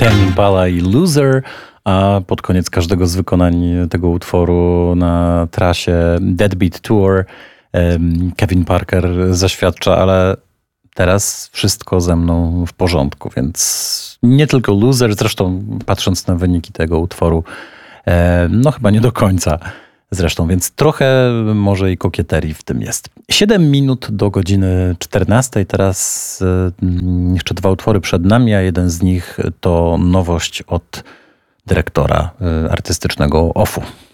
Tame Impala i Loser, a pod koniec każdego z wykonań tego utworu na trasie Deadbeat Tour Kevin Parker zaświadcza, ale teraz wszystko ze mną w porządku, więc nie tylko Loser, zresztą patrząc na wyniki tego utworu, no chyba nie do końca zresztą, więc trochę może i kokieterii w tym jest. 7 minut do godziny 14, teraz jeszcze 2 utwory przed nami, a jeden z nich to nowość od dyrektora artystycznego OFF-u.